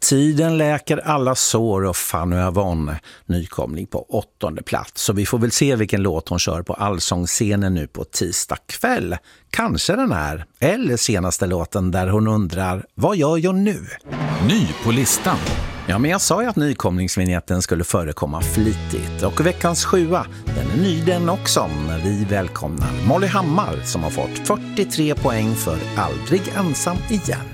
Tiden läker alla sår och Fanny Avon nykomling på 8:e plats. Så vi får väl se vilken låt hon kör på allsångsscenen nu på tisdag kväll. Kanske den här, eller senaste låten där hon undrar, vad gör jag nu? Ny på listan. Ja, men jag sa ju att nykomlingsvinjetten skulle förekomma flitigt. Och veckans 7:a, den är ny den också, när vi välkomnar Molly Hammar som har fått 43 poäng för Aldrig ensam igen.